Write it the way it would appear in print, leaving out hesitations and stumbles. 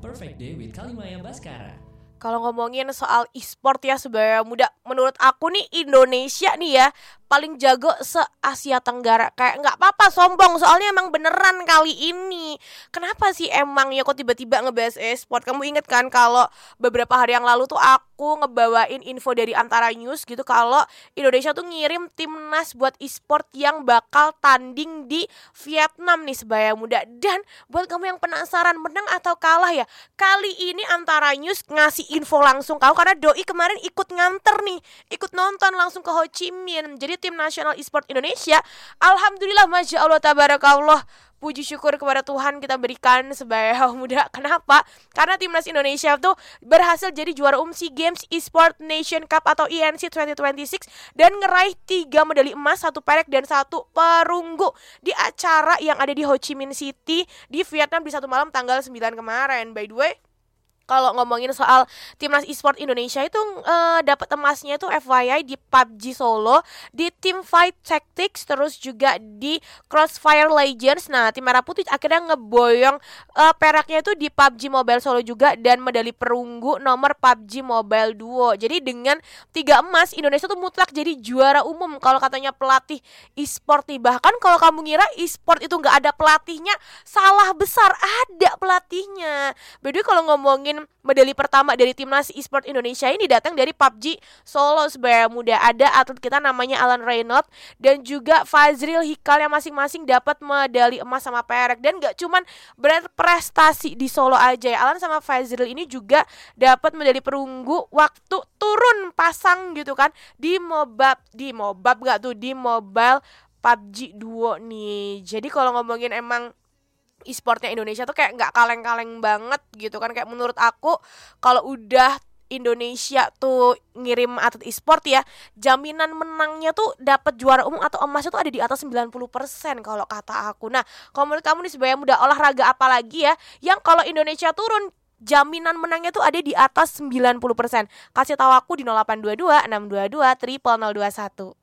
Perfect Day with Kalimaya Baskara. Kalau ngomongin soal e-sport ya Sebaya Muda, menurut aku nih Indonesia nih ya paling jago se-Asia Tenggara. Kayak nggak apa-apa sombong, soalnya emang beneran kali ini. Kenapa sih emang ya kok tiba-tiba ngebahas e-sport? Kamu inget kan kalau beberapa hari yang lalu tuh aku ngebawain info dari Antara News gitu, kalau Indonesia tuh ngirim timnas buat e-sport yang bakal tanding di Vietnam nih Sebaya Muda. Dan buat kamu yang penasaran menang atau kalah ya, kali ini Antara News ngasih info langsung kau, karena Doi kemarin ikut nganter nih, ikut nonton langsung ke Ho Chi Minh. Jadi tim nasional e-sport Indonesia, alhamdulillah, masya Allah, tabarakallah, puji syukur kepada Tuhan kita berikan Sebaya Muda. Kenapa? Karena timnas Indonesia tuh berhasil jadi juara SEA Games Esport Nation Cup atau ENC 2026 dan ngeraih 3 medali emas, 1 perak dan 1 perunggu di acara yang ada di Ho Chi Minh City di Vietnam di satu malam tanggal 9 kemarin. By the way, kalau ngomongin soal timnas e-sport Indonesia itu dapat emasnya itu FYI di PUBG Solo, di Teamfight Tactics, terus juga di Crossfire Legends. Nah, tim Merah Putih akhirnya ngeboyong peraknya itu di PUBG Mobile Solo juga, dan medali perunggu nomor PUBG Mobile Duo. Jadi dengan 3 emas, Indonesia tuh mutlak jadi juara umum kalau katanya pelatih e-sport nih. Bahkan kalau kamu ngira e-sport itu nggak ada pelatihnya, salah besar, ada pelatihnya. By the way, kalau ngomongin medali pertama dari timnas e-sport Indonesia ini datang dari PUBG Solo Sebaya Muda. Ada atlet kita namanya Alan Reynolds dan juga Fazril Hikal yang masing-masing dapat medali emas sama perak. Dan gak cuman berprestasi di Solo aja ya, Alan sama Fazril ini juga dapat medali perunggu waktu turun pasang gitu kan di mobile PUBG Duo nih. Jadi kalau ngomongin emang e-sportnya Indonesia tuh kayak nggak kaleng-kaleng banget gitu kan. Kayak menurut aku kalau udah Indonesia tuh ngirim atlet e-sport ya, jaminan menangnya tuh dapat juara umum atau emasnya tuh ada di atas 90% kalau kata aku. Nah, kalau menurut kamu nih Sebaya Muda, olahraga apa lagi ya yang kalau Indonesia turun jaminan menangnya tuh ada di atas 90%? Kasih tahu aku di 0822 622 0021.